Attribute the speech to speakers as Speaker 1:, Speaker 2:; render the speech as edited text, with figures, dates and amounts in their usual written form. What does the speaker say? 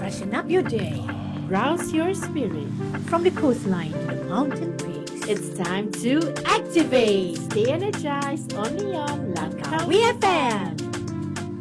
Speaker 1: Freshen up your day.
Speaker 2: Rouse your spirit.
Speaker 1: From the coastline to the mountain peaks.
Speaker 2: It's time to activate. Stay energized only on Langkawi
Speaker 1: We FM.